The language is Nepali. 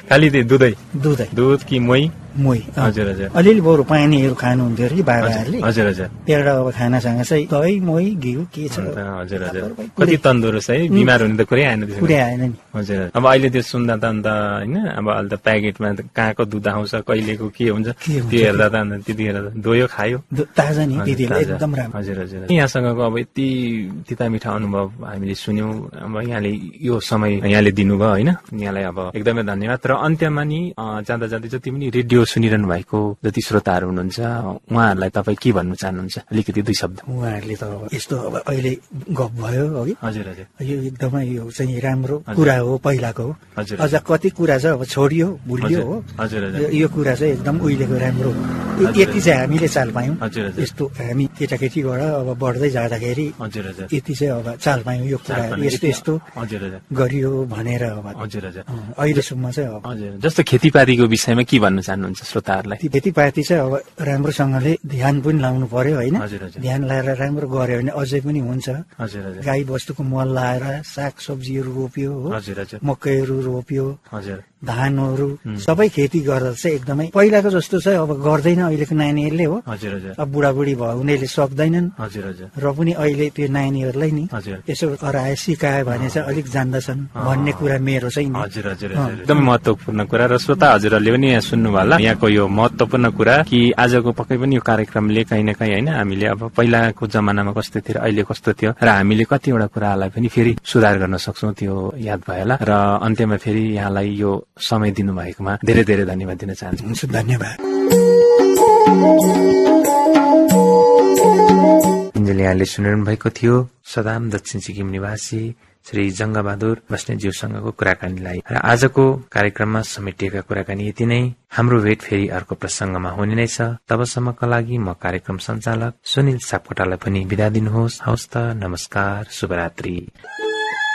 खालि दुधै दुध कि मोही हजुर हजुर अलिअलि बरु पानीहरू खानुहुन्थ्यो अरे बाबाहरूले हजुर हजुर एउटा अब खानासँग चाहिँ दही मोही घिउ के छ हजुर हजुर कति तन्दुरुस्त है बिमार हुने त कुरै आएन नि हजुर अब अहिले त्यो सुन्दा त अन्त होइन अब अहिले त प्याकेटमा कहाँको दुध आउँछ कहिलेको के हुन्छ त्यो हेर्दा त अन्त त्यतिखेर दोयो खायो ताजा नि एकदम राम्रो हजुर हजुर यहाँसँगको अब यति तिता मिठा अनुभव हामीले सुन्यौं अब यहाँले यो समय यहाँले दिनुभयो होइन यहाँलाई अब एकदमै धन्यवाद र अन्त्यमा नि जाँदा जाँदै जति पनि रेडियो सुनिरहनु भएको जति श्रोताहरू हुनुहुन्छ उहाँहरूलाई तपाईँ के भन्नु चाहनुहुन्छ अलिकति 2 शब्द उहाँहरूले त अब यस्तो अब अहिले गफ भयो है हजुर हजुर यो एकदमै यो चाहिँ राम्रो कुरा हो पहिलाको हो हजुर अझ कति कुरा चाहिँ अब छोडियो भुलियो हो हजुर हजुर यो कुरा चाहिँ एकदम उहिलेको राम्रो हो यति चाहिँ हामीले चाल पायौं हजुर हजुर यस्तो हामी केटाकेटीबाट अब बढ्दै जाँदाखेरि हजुर हजुर यति चाहिँ अब चाल पायौं यो कुरा यस्तो यस्तो हजुर हजुर गरियो भनेर अब हजुर हजुर अहिलेसम्म चाहिँ अब हजुर जस्तो खेतीपातीको विषयमा के भन्न चाहनुहुन्छ श्रोताहरूलाई खेतीपाती चाहिँ अब राम्रोसँगले ध्यान पनि लाउनु पर्यो होइन हजुर हजुर ध्यान लाएर राम्रो गर्यो भने अझै पनि हुन्छ हजुर हजुर गाई बस्तुको मल लाएर साग सब्जीहरू रोप्यो हो हजुर हजुर मकैहरू रोप्यो हजुर धानहरू सबै खेती गर्दा चाहिँ एकदमै पहिलाको जस्तो चाहिँ अब गर्दैन अहिलेको नानीहरूले हो हजुर हजुर अब बुढाबुढी उनीहरूले सक्दैनन् हजुर हजुर र पनि अहिले त्यो नानीहरूलाई नि हजुर यसो अराए सिकायो भने चाहिँ अलिक जान्दछन् भन्ने कुरा मेरो चाहिँ नि हजुर हजुर एकदमै महत्वपूर्ण कुरा र श्रोता हजुरहरूले पनि यहाँ सुन्नुभयो होला यहाँको यो महत्वपूर्ण कुरा कि आजको पक्कै पनि यो कार्यक्रमले कहीँ न कहीँ होइन हामीले अब पहिलाको जमानामा कस्तो थियो अहिले कस्तो थियो र हामीले कतिवटा कुराहरूलाई पनि फेरि सुधार गर्न सक्छौं त्यो याद भयो होला र अन्त्यमा फेरि यहाँलाई यो समय दिनुभएकोमा धेरै धेरै धन्यवाद दिन चाहन्छु धन्यवाद यहाँले सुनिरहनु भएको थियो सदाम दक्षिण सिक्किम निवासी श्री जंगबहादुर बस्नेतज्यूसँगको कुराकानीलाई र आजको कार्यक्रममा समेटिएका कुराकानी यति नै हाम्रो भेट फेरि अर्को प्रसंगमा हुने नै छ तबसम्मका लागि म कार्यक्रम सञ्चालक सुनिल सापकोटालाई पनि बिदा दिनुहोस् हवस् त नमस्कार शुभरात्रि